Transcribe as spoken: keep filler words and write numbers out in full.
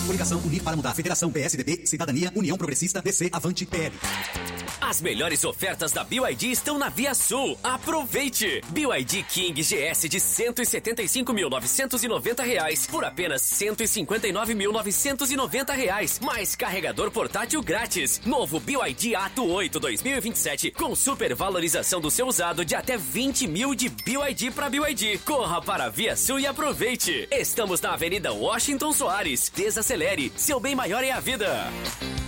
Coligação Unir para Mudar. Federação P S D B, Cidadania, União Progressista, D C, Avante, P L. As melhores ofertas da B Y D estão na Via Sul. Aproveite! B Y D King G S de cento e setenta e cinco mil novecentos e noventa reais por apenas cento e cinquenta e nove mil novecentos e noventa reais. Mais carregador portátil grátis. Novo B Y D Ato oito dois mil e vinte e sete com super valorização do seu usado de até vinte mil de B Y D para B Y D. Corra para a Via Sul e aproveite! Estamos na Avenida Washington Soares. Desacelere. Seu bem maior é a vida.